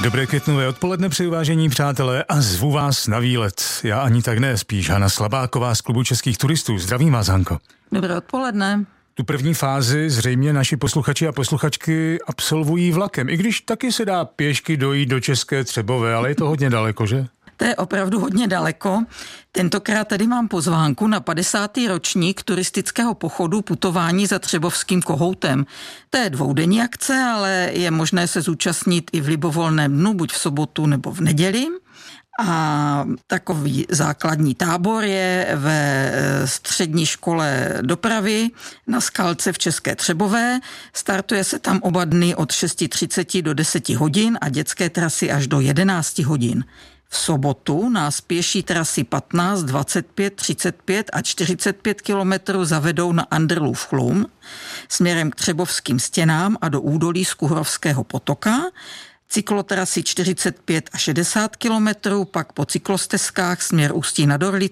Dobré květnové odpoledne, přeju vážení přátelé, a zvu vás na výlet. Já ani tak ne, spíš Hana Slabáková z Klubu českých turistů. Zdravím vás, Hanko. Dobré odpoledne. Tu první fázi zřejmě naši posluchači a posluchačky absolvují vlakem, i když taky se dá pěšky dojít do České Třebové, ale je to hodně daleko, že? To je opravdu hodně daleko. Tentokrát tady mám pozvánku na 50. ročník turistického pochodu putování za Třebovským kohoutem. To je dvoudenní akce, ale je možné se zúčastnit i v libovolném dnu, buď v sobotu nebo v neděli. A takový základní tábor je ve střední škole dopravy na Skalce v České Třebové. Startuje se tam oba dny od 6:30 do 10 hodin a dětské trasy až do 11 hodin. V sobotu nás pěší trasy 15, 25, 35 a 45 kilometrů zavedou na Anderlův chlum směrem k Třebovským stěnám a do údolí Skuhrovského potoka. Cyklotrasy 45 a 60 kilometrů, pak po cyklostezkách směr Ústí nad Orlicí